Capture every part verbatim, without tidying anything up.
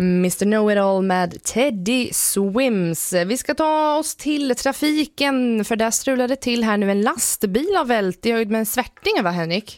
mister Know-It-All med Teddy Swims. Vi ska ta oss till trafiken, för där strulade till här nu. En lastbil har vält i höjd med en svärting, va Henrik?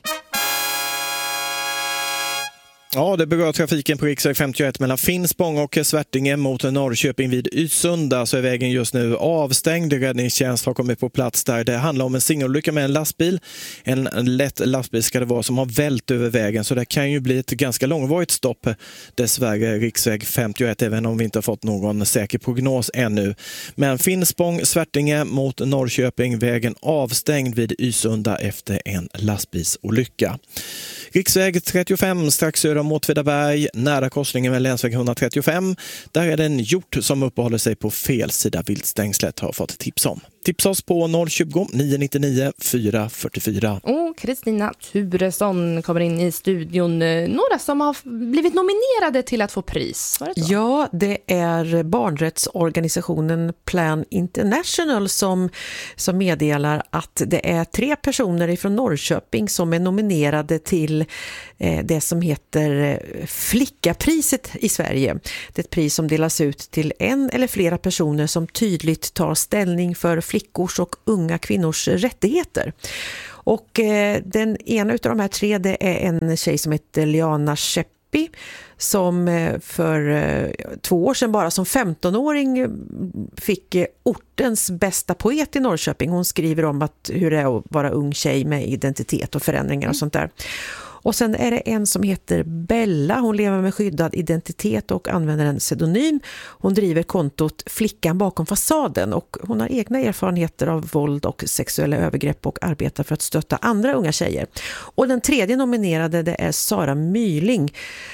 Ja, det berör trafiken på riksväg femtioett mellan Finspång och Svärtinge mot Norrköping vid Ysunda. Så är vägen just nu avstängd. Räddningstjänst har kommit på plats där. Det handlar om en singelolycka med en lastbil. En lätt lastbil ska det vara som har vält över vägen. Så det kan ju bli ett ganska långvarigt stopp. Dessvärre riksväg femtioett, även om vi inte har fått någon säker prognos ännu. Men Finspång, Svärtinge mot Norrköping, vägen avstängd vid Ysunda efter en lastbilsolycka. Riksväg trettiofem strax söder om Åtvidaberg, nära korsningen med länsväg etthundratrettiofem. Där är det en hjort som uppehåller sig på fel sida viltstängslet, har fått tips om. Tipsa oss på noll tjugo, nio nittionio, fyra fyrtiofyra. Och Kristina Turesson kommer in i studion. Några som har blivit nominerade till att få pris. Var det så? Ja, det är barnrättsorganisationen Plan International som, som meddelar att det är tre personer från Norrköping som är nominerade till eh, det som heter Flickapriset i Sverige. Det är ett pris som delas ut till en eller flera personer som tydligt tar ställning för flickors och unga kvinnors rättigheter. Och eh, den ena av de här tre, det är en tjej som heter Liana Scheppi, som eh, för eh, två år sedan bara som femtonåring fick eh, ortens bästa poet i Norrköping. Hon skriver om att hur det är att vara ung tjej med identitet och förändringar och sånt där. Och sen är det en som heter Bella. Hon lever med skyddad identitet och använder en pseudonym. Hon driver kontot Flickan bakom fasaden och hon har egna erfarenheter av våld och sexuella övergrepp och arbetar för att stötta andra unga tjejer. Och den tredje nominerade, det är Sara Myling.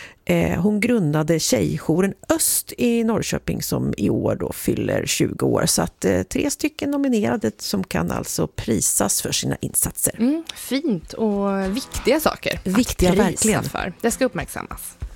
Hon grundade tjejjouren Öst i Norrköping som i år då fyller tjugo år. Så att eh, tre stycken nominerade som kan alltså prisas för sina insatser. Mm, fint och viktiga saker. Viktiga att prisa verkligen. För. Det ska uppmärksammas.